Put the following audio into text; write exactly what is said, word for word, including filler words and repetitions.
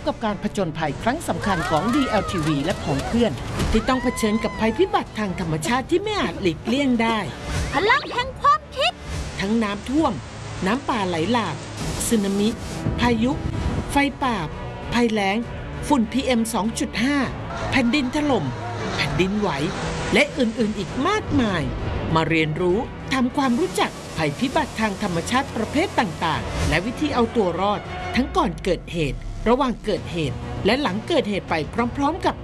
กับการผจญภัยครั้งสำคัญของ ดี แอล ที วี และของเพื่อนที่ต้องเผชิญกับภัยพิบัติทางธรรมชาติที่ไม่อาจหลีกเลี่ยงได้พลังแห่งความคิดทั้งน้ำท่วมน้ำป่าไหลหลากสึนามิพายุไฟป่าภัยแล้งฝุ่น พี เอ็ม สองจุดห้า แผ่นดินถล่มแผ่นดินไหวและอื่นๆอีกมากมายมาเรียนรู้ทำความรู้จักภัยพิบัติทางธรรมชาติประเภทต่างๆและวิธีเอาตัวรอดทั้งก่อนเกิดเหตุระหว่างเกิดเหตุและหลังเกิดเหตุไปพร้อมๆกับ